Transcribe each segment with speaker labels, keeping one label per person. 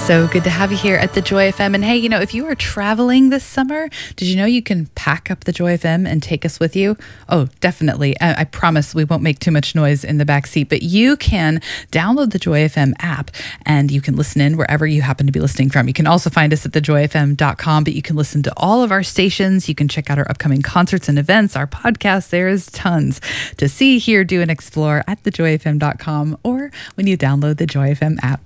Speaker 1: So good to have you here at the Joy FM. And hey, if you are traveling this summer, did you know you can pack up the Joy FM and take us with you? Oh, definitely. I promise we won't make too much noise in the back seat, but you can download the Joy FM app and you can listen in wherever you happen to be listening from. You can also find us at thejoyfm.com, but you can listen to all of our stations. You can check out our upcoming concerts and events, our podcasts. There is tons to see, hear, do, and explore at thejoyfm.com or when you download the Joy FM app.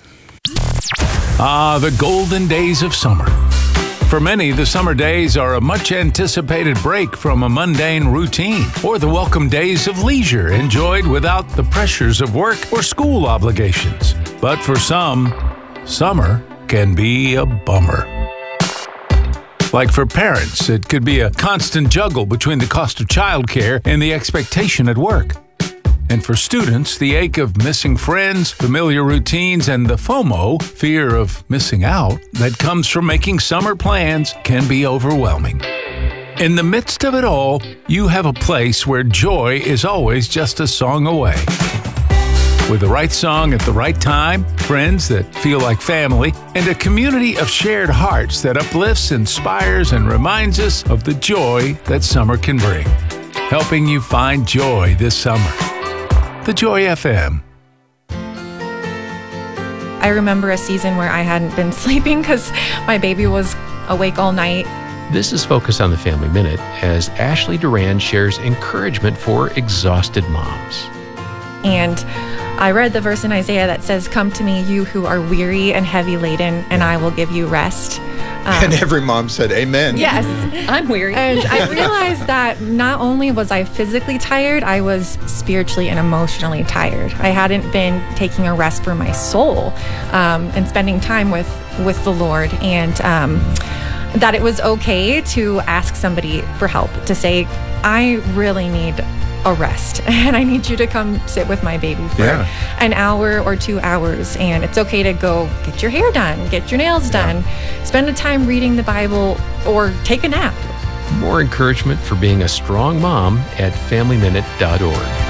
Speaker 2: The golden days of summer. For many, the summer days are a much-anticipated break from a mundane routine, or the welcome days of leisure enjoyed without the pressures of work or school obligations. But for some, summer can be a bummer. Like for parents, it could be a constant juggle between the cost of childcare and the expectation at work. And for students, the ache of missing friends, familiar routines, and the FOMO, fear of missing out, that comes from making summer plans can be overwhelming. In the midst of it all, you have a place where joy is always just a song away. With the right song at the right time, friends that feel like family, and a community of shared hearts that uplifts, inspires, and reminds us of the joy that summer can bring. Helping you find joy this summer. The Joy FM.
Speaker 3: I remember a season where I hadn't been sleeping because my baby was awake all night.
Speaker 4: This is Focus on the Family Minute as Ashley Duran shares encouragement for exhausted moms.
Speaker 3: And I read the verse in Isaiah that says, "Come to me, you who are weary and heavy laden, and I will give you rest."
Speaker 5: And every mom said, amen.
Speaker 3: Yes, I'm weary. And I realized that not only was I physically tired, I was spiritually and emotionally tired. I hadn't been taking a rest for my soul and spending time with the Lord. And that it was okay to ask somebody for help, to say, I really need a rest and I need you to come sit with my baby for an hour or 2 hours. And it's okay to go get your hair done, get your nails done, spend a time reading the Bible, or take a nap.
Speaker 4: More encouragement for being a strong mom at FamilyMinute.org.